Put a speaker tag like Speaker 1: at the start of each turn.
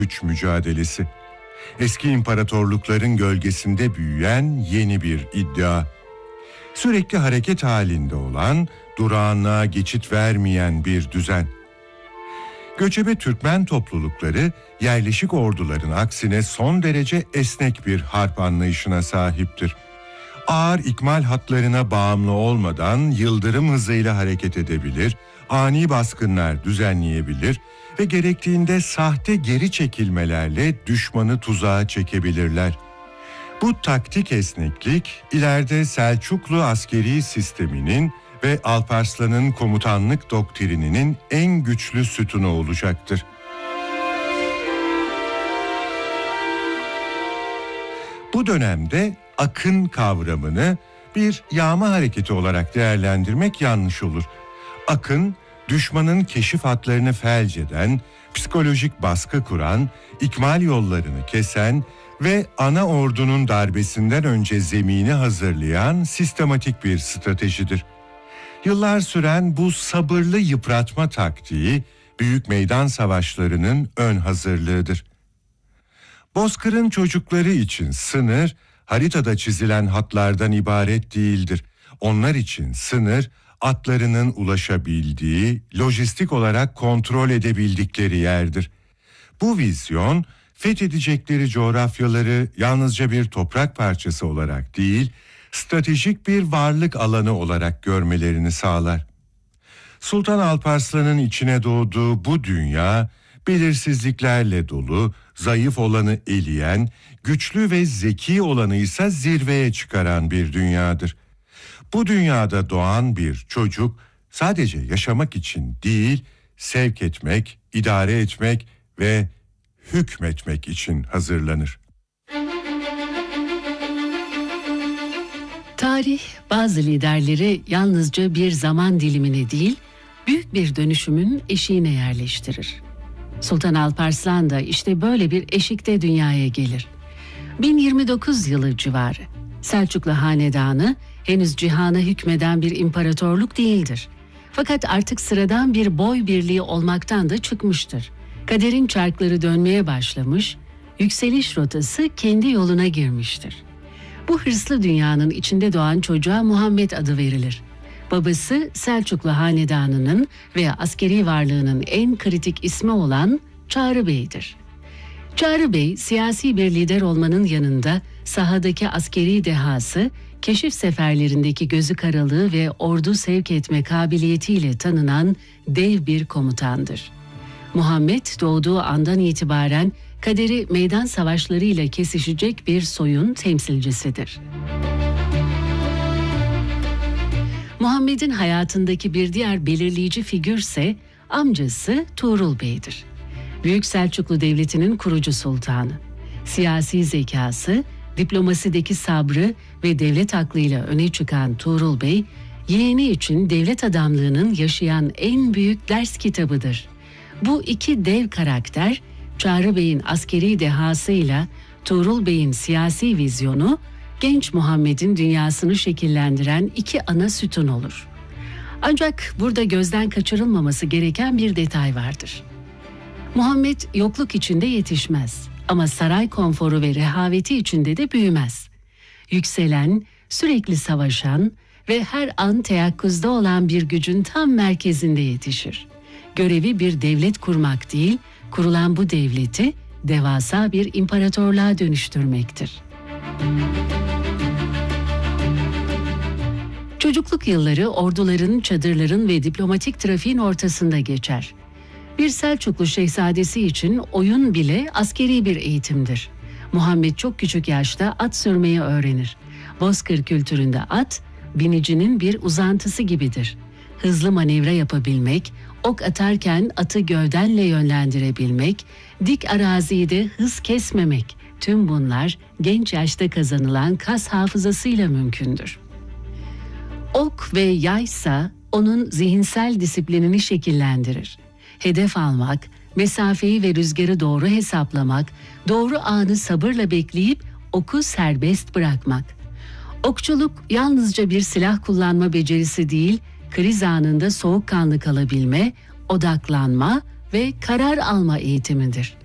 Speaker 1: güç mücadelesi. Eski imparatorlukların gölgesinde büyüyen yeni bir iddia. Sürekli hareket halinde olan, durağanlığa geçit vermeyen bir düzen. Göçebe Türkmen toplulukları yerleşik orduların aksine son derece esnek bir harp anlayışına sahiptir. Ağır ikmal hatlarına bağımlı olmadan yıldırım hızıyla hareket edebilir, ani baskınlar düzenleyebilir ve gerektiğinde sahte geri çekilmelerle düşmanı tuzağa çekebilirler. Bu taktik esneklik ileride Selçuklu askeri sisteminin ve Alparslan'ın komutanlık doktrininin en güçlü sütunu olacaktır. Bu dönemde akın kavramını bir yağma hareketi olarak değerlendirmek yanlış olur. Akın, düşmanın keşif hatlarını felç eden, psikolojik baskı kuran, ikmal yollarını kesen ve ana ordunun darbesinden önce zemini hazırlayan sistematik bir stratejidir. Yıllar süren bu sabırlı yıpratma taktiği, büyük meydan savaşlarının ön hazırlığıdır. Bozkır'ın çocukları için sınır, haritada çizilen hatlardan ibaret değildir. Onlar için sınır, atlarının ulaşabildiği, lojistik olarak kontrol edebildikleri yerdir. Bu vizyon, fethedecekleri coğrafyaları yalnızca bir toprak parçası olarak değil, stratejik bir varlık alanı olarak görmelerini sağlar. Sultan Alparslan'ın içine doğduğu bu dünya, belirsizliklerle dolu, zayıf olanı eleyen, güçlü ve zeki olanı ise zirveye çıkaran bir dünyadır. Bu dünyada doğan bir çocuk sadece yaşamak için değil, sevk etmek, idare etmek ve hükmetmek için hazırlanır.
Speaker 2: Tarih bazı liderleri yalnızca bir zaman dilimine değil, büyük bir dönüşümün eşiğine yerleştirir. Sultan Alparslan da işte böyle bir eşikte dünyaya gelir. 1029 yılı civarı. Selçuklu Hanedanı henüz cihana hükmeden bir imparatorluk değildir. Fakat artık sıradan bir boy birliği olmaktan da çıkmıştır. Kaderin çarkları dönmeye başlamış, yükseliş rotası kendi yoluna girmiştir. Bu hırslı dünyanın içinde doğan çocuğa Muhammed adı verilir. Babası Selçuklu Hanedanı'nın ve askeri varlığının en kritik ismi olan Çağrı Bey'dir. Çağrı Bey, siyasi bir lider olmanın yanında sahadaki askeri dehası, keşif seferlerindeki gözü karalığı ve ordu sevk etme kabiliyetiyle tanınan dev bir komutandır. Muhammed doğduğu andan itibaren kaderi meydan savaşlarıyla kesişecek bir soyun temsilcisidir. Muhammed'in hayatındaki bir diğer belirleyici figürse amcası Tuğrul Bey'dir. Büyük Selçuklu Devleti'nin kurucu sultanı. Siyasi zekası, diplomasideki sabrı ve devlet aklıyla öne çıkan Tuğrul Bey, yeğeni için devlet adamlığının yaşayan en büyük ders kitabıdır. Bu iki dev karakter, Çağrı Bey'in askeri dehasıyla Tuğrul Bey'in siyasi vizyonu, genç Muhammed'in dünyasını şekillendiren iki ana sütun olur. Ancak burada gözden kaçırılmaması gereken bir detay vardır. Muhammed yokluk içinde yetişmez ama saray konforu ve rehaveti içinde de büyümez. Yükselen, sürekli savaşan ve her an teyakkuzda olan bir gücün tam merkezinde yetişir. Görevi bir devlet kurmak değil, kurulan bu devleti devasa bir imparatorluğa dönüştürmektir. Çocukluk yılları orduların, çadırların ve diplomatik trafiğin ortasında geçer. Bir Selçuklu şehzadesi için oyun bile askeri bir eğitimdir. Muhammed çok küçük yaşta at sürmeyi öğrenir. Bozkır kültüründe at, binicinin bir uzantısı gibidir. Hızlı manevra yapabilmek, ok atarken atı gövdenle yönlendirebilmek, dik arazide hız kesmemek, tüm bunlar genç yaşta kazanılan kas hafızasıyla mümkündür. Ok ve yaysa onun zihinsel disiplinini şekillendirir. Hedef almak, mesafeyi ve rüzgarı doğru hesaplamak, doğru anı sabırla bekleyip oku serbest bırakmak. Okçuluk yalnızca bir silah kullanma becerisi değil, kriz anında soğukkanlı kalabilme, odaklanma ve karar alma eğitimidir.